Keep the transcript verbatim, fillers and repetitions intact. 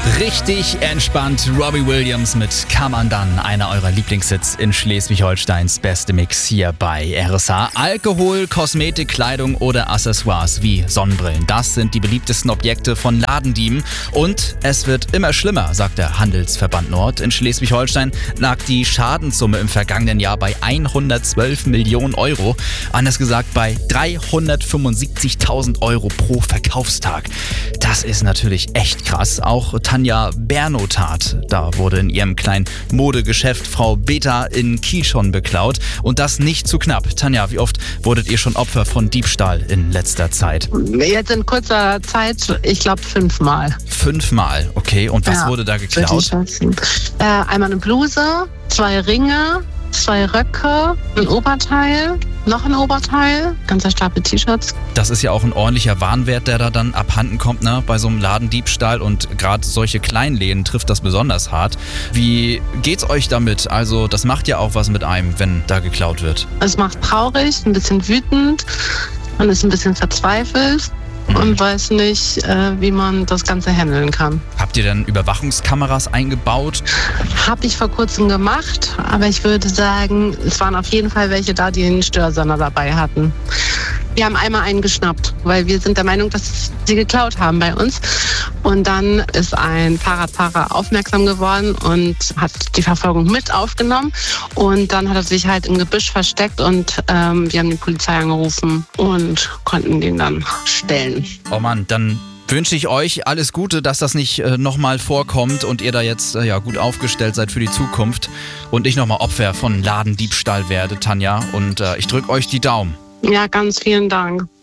Richtig entspannt. Robbie Williams mit Come Undone, einer eurer Lieblingshits in Schleswig-Holsteins beste Mix hier bei R S H. Alkohol, Kosmetik, Kleidung oder Accessoires wie Sonnenbrillen. Das sind die beliebtesten Objekte von Ladendieben. Und es wird immer schlimmer, sagt der Handelsverband Nord. In Schleswig-Holstein lag die Schadenssumme im vergangenen Jahr bei hundertzwölf Millionen Euro. Anders gesagt bei dreihundertfünfundsiebzigtausend Euro pro Verkaufstag. Das ist natürlich echt krass. Auch Tanja Bernotat, da wurde in ihrem kleinen Modegeschäft Frau Beta in Kiel schon beklaut. Und das nicht zu knapp. Tanja, wie oft wurdet ihr schon Opfer von Diebstahl in letzter Zeit? Jetzt in kurzer Zeit, ich glaube fünfmal. Fünfmal, okay. Und was Ja, wurde da geklaut? Äh, einmal eine Bluse, zwei Ringe, zwei Röcke, ein Oberteil, noch ein Oberteil, ganzer Stapel T-Shirts. Das ist ja auch ein ordentlicher Warenwert, der da dann abhanden kommt, ne? Bei so einem Ladendiebstahl, und gerade solche Kleinläden trifft das besonders hart. Wie geht's euch damit? Also das macht ja auch was mit einem, wenn da geklaut wird. Es macht traurig, ein bisschen wütend, man ist ein bisschen verzweifelt und weiß nicht, äh, wie man das Ganze handeln kann. Habt ihr denn Überwachungskameras eingebaut? Habe ich vor kurzem gemacht, aber ich würde sagen, es waren auf jeden Fall welche da, die einen Störsender dabei hatten. Wir haben einmal einen geschnappt, weil wir sind der Meinung, dass sie geklaut haben bei uns. Und dann ist ein Fahrradfahrer aufmerksam geworden und hat die Verfolgung mit aufgenommen. Und dann hat er sich halt im Gebüsch versteckt und ähm, wir haben die Polizei angerufen und konnten den dann stellen. Oh Mann, dann wünsche ich euch alles Gute, dass das nicht äh, nochmal vorkommt und ihr da jetzt äh, ja, gut aufgestellt seid für die Zukunft und ich nochmal Opfer von Ladendiebstahl werde, Tanja. Und äh, ich drücke euch die Daumen. Ja, ganz vielen Dank.